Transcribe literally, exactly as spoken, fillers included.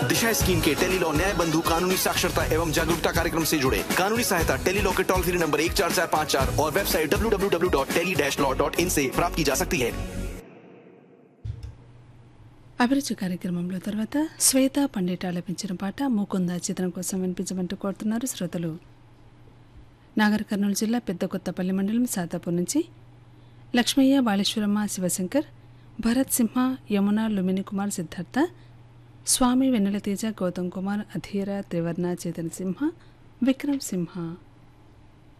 दिशा scheme के Tele-Law न्याय बंधु कानूनी साक्षरता एवं जागरूकता कार्यक्रम से जुड़े। कानूनी सहायता टेलीलॉ के टोल फ्री नंबर एक चार चार पाँच चार और website W W W dot tele dash law dot in से प्राप्त की जा सकती है। అభిరుచి కార్యక్రమంలో తర్వాత శ్వేత పండిట్ ఆలపించిన పాట మూకుంద చిత్రం కోసం వినిపించమంటూ కోరుతున్నారు శ్రోతలు. నాగర్ కర్నూలు జిల్లా పెద్ద కొత్తపల్లి మండలం సాతాపూర్ నుంచి లక్ష్మయ్య, బాలేశ్వరమ్మ, శివశంకర్, భరత్ సింహ, యమున, లుమిని కుమార్, సిద్ధార్థ, స్వామి, వెన్నెల తేజ, గౌతమ్ కుమార్, అధీర, త్రివర్ణ, చేతన్ సింహ, విక్రమ్ సింహ.